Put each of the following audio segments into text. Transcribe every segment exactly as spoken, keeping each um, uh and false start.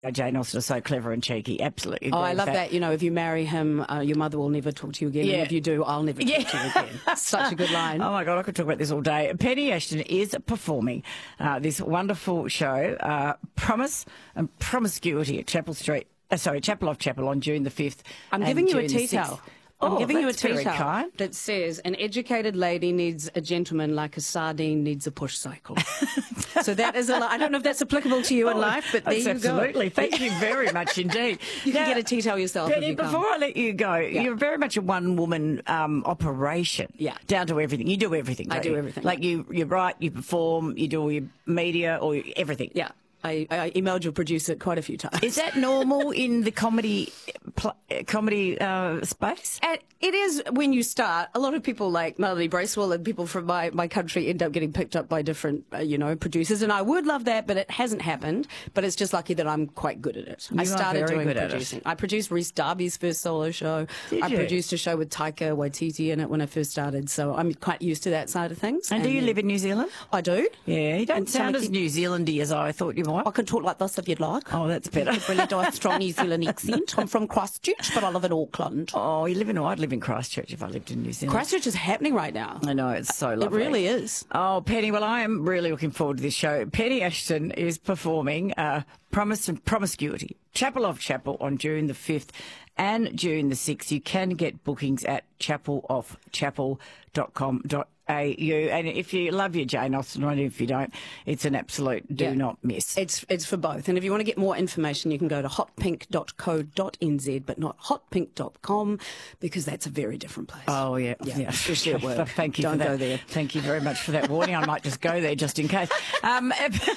Jane Austen is so clever and cheeky. Absolutely. Oh, agree I with love that. You know, if you marry him, uh, your mother will never talk to you again. Yeah. And if you do, I'll never talk Yeah. to you again. Such a good line. Oh, my God, I could talk about this all day. Penny Ashton is performing uh, this wonderful show, uh, Promise and Promiscuity at Chapel Street, uh, sorry, Chapel off Chapel on June the fifth. I'm giving you a June the tea sixth. towel. I'm Oh, giving you a that's very tea towel kind. that says, an educated lady needs a gentleman like a sardine needs a push cycle. So that is a li- I don't know if that's applicable to you in Oh, life, but there that's you absolutely. go. Thank you very much indeed. You can Now, get a tea towel yourself if Penny, you come. before I let you go, you're very much a one-woman um, operation. Yeah. Down to everything. You do everything. I don't do you? everything. Like you, you write, you perform, you do all your media or your- everything. Yeah. I, I emailed your producer quite a few times. Is that normal in the comedy pl- comedy uh, space? And it is when you start. A lot of people like Melody Bracewell and people from my, my country end up getting picked up by different, uh, you know, producers. And I would love that, but it hasn't happened. But it's just lucky that I'm quite good at it. You I are started very doing good at it. producing. I produced Reese Darby's first solo show. Did I you? produced a show with Taika Waititi in it when I first started. So I'm quite used to that side of things. And do you then- live in New Zealand? I do. Yeah, you don't And sound as something- New Zealandy as I thought you might. I can talk like this if you'd like. Oh, that's better. Really do a strong New Zealand accent. I'm from Christchurch, but I live in Auckland. Oh, you live in? I'd live in Christchurch if I lived in New Zealand. Christchurch is happening right now. I know, it's so lovely. It really is. Oh, Penny, well, I am really looking forward to this show. Penny Ashton is performing uh, Promise and Promiscuity, Chapel of Chapel on June the fifth and June the sixth. You can get bookings at chapel off chapel dot com dot a u. And if you love your Jane Austen, or if you don't, it's an absolute do Yeah. not miss. It's it's for both. And if you want to get more information, you can go to hot pink dot co dot n z, but not hot pink dot com, because that's a very different place. Oh, yeah. Yeah, yeah. especially at work. Thank you Don't for that. go there. Thank you very much for that warning. I might just go there just in case. Um,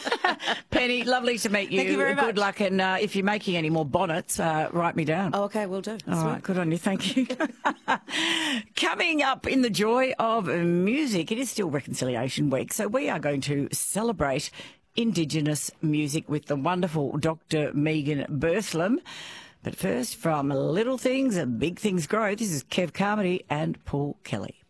Penny, lovely to meet you. Thank you very Good much. luck. And uh, if you're making any more bonnets, uh, write me down. Oh, okay, we'll do. All Sweet. right, good on you. Thank you. Coming up in the joy of music, it is still Reconciliation Week, so we are going to celebrate Indigenous music with the wonderful Doctor Megan Berthlam. But first, from Little Things and Big Things Grow, this is Kev Carmody and Paul Kelly.